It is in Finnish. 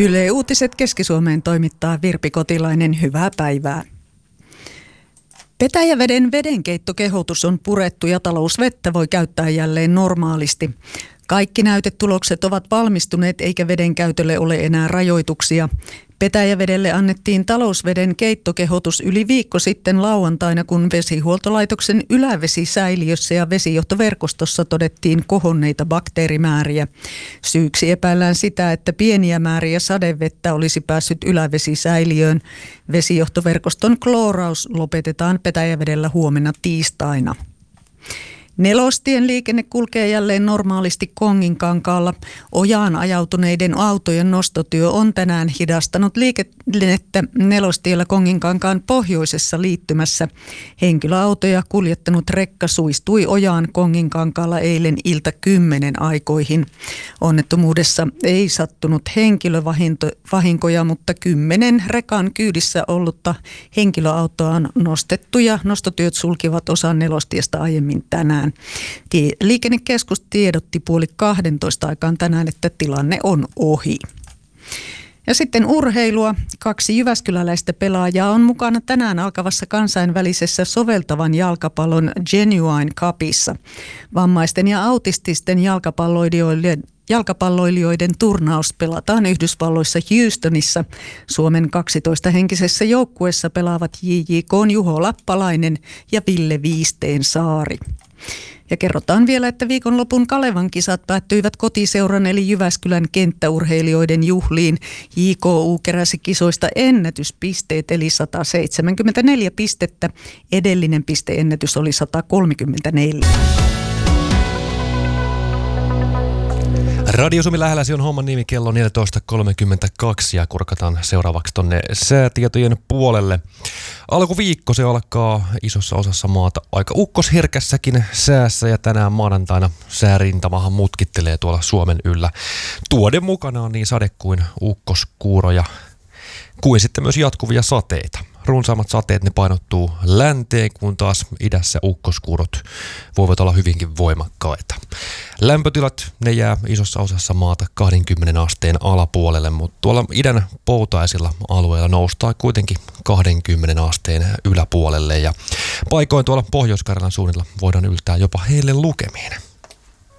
Yle Uutiset Keski-Suomeen toimittaa Virpi Kotilainen. Hyvää päivää. Petäjäveden vedenkeittokehotus on purettu ja talousvettä voi käyttää jälleen normaalisti. Kaikki näytetulokset ovat valmistuneet eikä veden käytölle ole enää rajoituksia. Petäjävedelle annettiin talousveden keittokehotus yli viikko sitten lauantaina, kun vesihuoltolaitoksen ylävesisäiliössä ja vesijohtoverkostossa todettiin kohonneita bakteerimääriä. Syyksi epäillään sitä, että pieniä määriä sadevettä olisi päässyt ylävesisäiliöön. Vesijohtoverkoston klooraus lopetetaan Petäjävedellä huomenna tiistaina. Nelostien liikenne kulkee jälleen normaalisti Konginkankaalla. Ojaan ajautuneiden autojen nostotyö on tänään hidastanut liikennettä Nelostiellä Konginkankaan pohjoisessa liittymässä. Henkilöautoja kuljettanut rekka suistui ojaan Konginkankaalla eilen ilta 10 aikoihin. Onnettomuudessa ei sattunut henkilövahinkoja, mutta 10 rekan kyydissä ollutta henkilöautoa on nostettu ja nostotyöt sulkivat osan Nelostiestä aiemmin tänään. Liikennekeskus tiedotti 11:30 aikaan tänään, että tilanne on ohi. Ja sitten urheilua. 2 jyväskyläläistä pelaajaa on mukana tänään alkavassa kansainvälisessä soveltavan jalkapallon Genuine Cupissa. Vammaisten ja autististen jalkapalloilijoiden turnaus pelataan Yhdysvalloissa Houstonissa. Suomen 12-henkisessä joukkueessa pelaavat JJK:n Juho Lappalainen ja Ville Viisteensaari. Ja kerrotaan vielä, että viikonlopun Kalevan kisat päättyivät kotiseuran eli Jyväskylän kenttäurheilijoiden juhliin. JKU keräsi kisoista ennätyspisteet eli 174 pistettä. Edellinen pisteennätys oli 134. Radio Suomi lähelläsi on homman nimi, kello 14.32 ja kurkataan seuraavaksi tonne säätietojen puolelle. Alkuviikko se alkaa isossa osassa maata aika ukkosherkässäkin säässä ja tänään maanantaina säärintamahan mutkittelee tuolla Suomen yllä. Tuoden mukana on niin sade kuin ukkoskuuroja kuin sitten myös jatkuvia sateita. Runsaammat sateet ne painottuu länteen, kun taas idässä ukkoskuurot voivat olla hyvinkin voimakkaita. Lämpötilat ne jää isossa osassa maata 20 asteen alapuolelle, mutta tuolla idän poutaisilla alueilla noustaan kuitenkin 20 asteen yläpuolelle ja paikoin tuolla Pohjois-Karjalan suunnilla voidaan yltää jopa heille lukemiin.